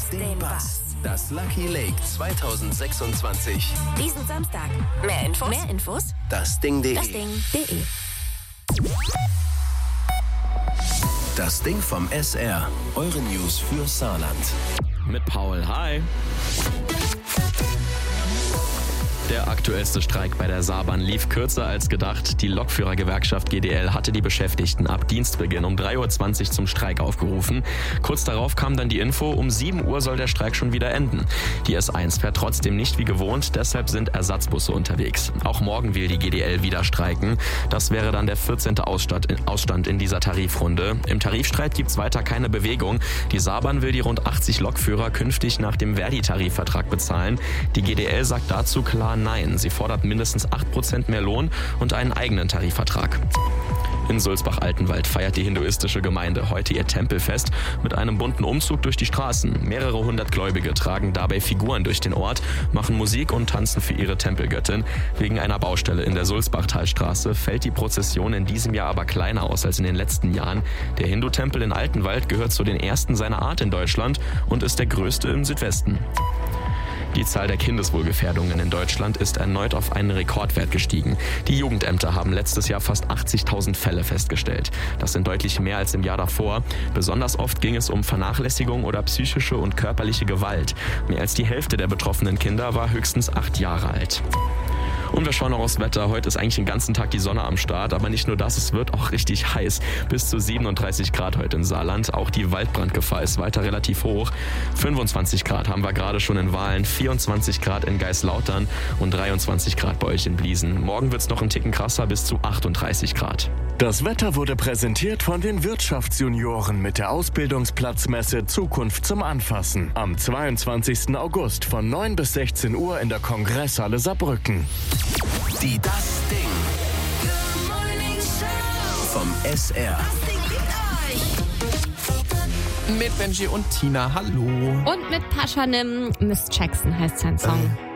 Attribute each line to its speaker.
Speaker 1: den Bass. Das Lucky Lake 2026.
Speaker 2: Diesen Samstag. Mehr Infos?
Speaker 1: dasding.de. Das Ding vom SR. Eure News für Saarland.
Speaker 3: Mit Paul, hi. Der aktuellste Streik bei der Saarbahn lief kürzer als gedacht. Die Lokführergewerkschaft GDL hatte die Beschäftigten ab Dienstbeginn um 3.20 Uhr zum Streik aufgerufen. Kurz darauf kam dann die Info, um 7 Uhr soll der Streik schon wieder enden. Die S1 fährt trotzdem nicht wie gewohnt, deshalb sind Ersatzbusse unterwegs. Auch morgen will die GDL wieder streiken. Das wäre dann der 14. Ausstand in dieser Tarifrunde. Im Tarifstreit gibt's weiter keine Bewegung. Die Saarbahn will die rund 80 Lokführer künftig nach dem Verdi-Tarifvertrag bezahlen. Die GDL sagt dazu klar Nein. Sie fordert mindestens 8% mehr Lohn und einen eigenen Tarifvertrag. In Sulzbach-Altenwald feiert die hinduistische Gemeinde heute ihr Tempelfest mit einem bunten Umzug durch die Straßen. Mehrere hundert Gläubige tragen dabei Figuren durch den Ort, machen Musik und tanzen für ihre Tempelgöttin. Wegen einer Baustelle in der Sulzbachtalstraße fällt die Prozession in diesem Jahr aber kleiner aus als in den letzten Jahren. Der Hindu-Tempel in Altenwald gehört zu den ersten seiner Art in Deutschland und ist der größte im Südwesten. Die Zahl der Kindeswohlgefährdungen in Deutschland ist erneut auf einen Rekordwert gestiegen. Die Jugendämter haben letztes Jahr fast 80.000 Fälle festgestellt. Das sind deutlich mehr als im Jahr davor. Besonders oft ging es um Vernachlässigung oder psychische und körperliche Gewalt. Mehr als die Hälfte der betroffenen Kinder war höchstens 8 Jahre alt. Und wir schauen noch aufs Wetter. Heute ist eigentlich den ganzen Tag die Sonne am Start, aber nicht nur das, es wird auch richtig heiß. Bis zu 37 Grad heute in Saarland. Auch die Waldbrandgefahr ist weiter relativ hoch. 25 Grad haben wir gerade schon in Wahlen, 24 Grad in Geislautern und 23 Grad bei euch in Bliesen. Morgen wird es noch einen Ticken krasser, bis zu 38 Grad.
Speaker 4: Das Wetter wurde präsentiert von den Wirtschaftsjunioren mit der Ausbildungsplatzmesse Zukunft zum Anfassen. Am 22. August von 9 bis 16 Uhr in der Kongresshalle Saarbrücken.
Speaker 1: Die Das Ding vom SR.
Speaker 5: Mit Benji und Tina, hallo.
Speaker 6: Und mit Paschanim, Miss Jackson heißt sein Song.